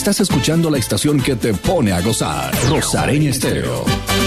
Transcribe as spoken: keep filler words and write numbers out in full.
Estás escuchando la estación que te pone a gozar, Rosareña Estéreo.